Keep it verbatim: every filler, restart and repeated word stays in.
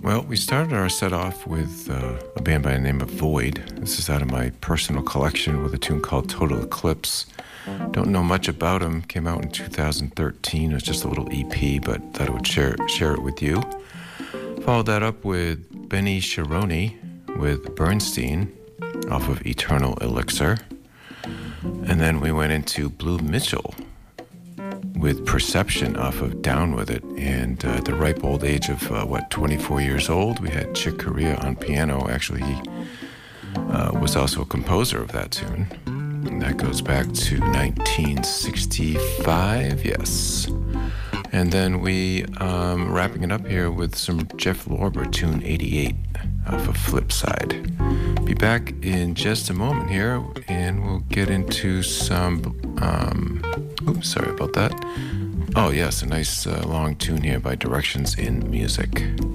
Well, we started our set off with uh, a band by the name of Void. This is out of my personal collection with a tune called Total Eclipse. Don't know much about them. Came out in two thousand thirteen. It was just a little E P, but thought I would share, share it with you. Followed that up with Benny Sharoni with Bernstein off of Eternal Elixir. And then we went into Blue Mitchell with Perception off of Down With It. And uh, at the ripe old age of, uh, what, twenty-four years old, we had Chick Corea on piano. Actually, he uh, was also a composer of that tune. And that goes back to nineteen sixty-five, yes. And then we, um, wrapping it up here with some Jeff Lorber, tune eighty-eight off of Flipside. Be back in just a moment here, and we'll get into some, um, oops, sorry about that. Oh yes, a nice uh, long tune here by Directions in Music.